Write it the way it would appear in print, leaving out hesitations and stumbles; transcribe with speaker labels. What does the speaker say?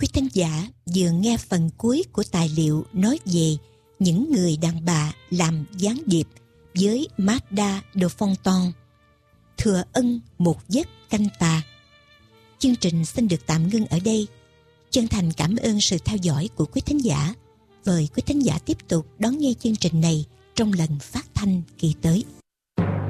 Speaker 1: quý thính giả vừa nghe phần cuối của tài liệu nói về những người đàn bà làm gián điệp với Magda de Fonton, thừa ân một giấc canh tà. Chương trình xin được tạm ngưng ở đây. Chân thành cảm ơn sự theo dõi của quý thính giả. Mời quý thính giả tiếp tục đón nghe chương trình này trong lần phát thanh kỳ tới.